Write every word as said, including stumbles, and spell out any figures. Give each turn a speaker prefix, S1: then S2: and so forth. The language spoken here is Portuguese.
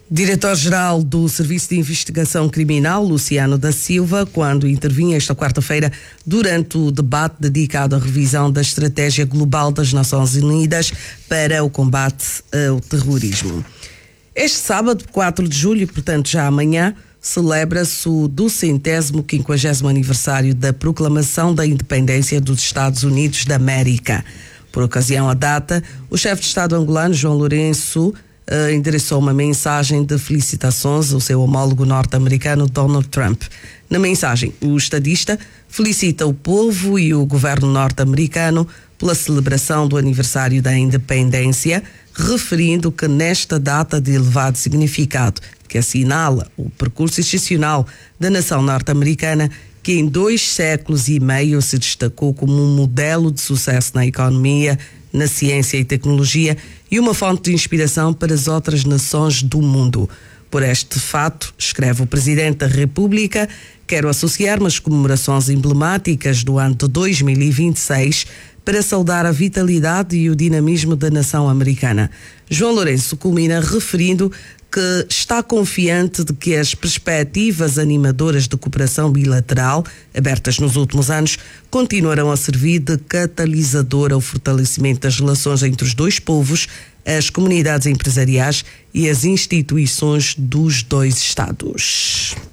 S1: Diretor-geral do Serviço de Investigação Criminal, Luciano da Silva, quando intervinha esta quarta-feira durante o debate dedicado à revisão da Estratégia Global das Nações Unidas para o combate ao terrorismo. Este sábado, quatro de julho, portanto já amanhã, celebra-se o duzentésimo quinquagésimo aniversário da proclamação da independência dos Estados Unidos da América. Por ocasião à data, o chefe de Estado angolano, João Lourenço, Uh, endereçou uma mensagem de felicitações ao seu homólogo norte-americano Donald Trump. Na mensagem, o estadista felicita o povo e o governo norte-americano pela celebração do aniversário da independência, referindo que nesta data de elevado significado, que assinala o percurso excepcional da nação norte-americana, que em dois séculos e meio se destacou como um modelo de sucesso na economia, na ciência e tecnologia e uma fonte de inspiração para as outras nações do mundo. Por este fato, escreve o Presidente da República, quero associar-me às comemorações emblemáticas do ano de dois mil e vinte e seis para saudar a vitalidade e o dinamismo da nação americana. João Lourenço culmina referindo que está confiante de que as perspectivas animadoras de cooperação bilateral, abertas nos últimos anos, continuarão a servir de catalisador ao fortalecimento das relações entre os dois povos, as comunidades empresariais e as instituições dos dois Estados.